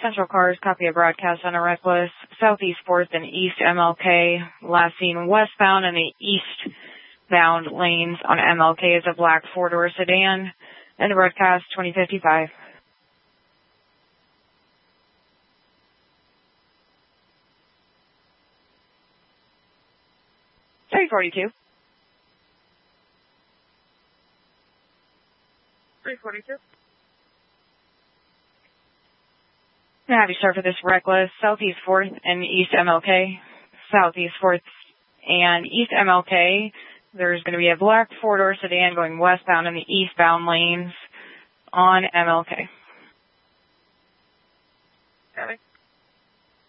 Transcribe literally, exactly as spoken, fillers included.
Central Cars, copy a broadcast on a reckless. Southeast fourth and East M L K. Last seen westbound in the eastbound lanes on M L K is a black four-door sedan. And the broadcast twenty fifty-five. three forty-two. three forty-two. I'm going to have you start for this reckless. Southeast fourth and East M L K. Southeast fourth and East M L K. There's going to be a black four-door sedan going westbound in the eastbound lanes on M L K.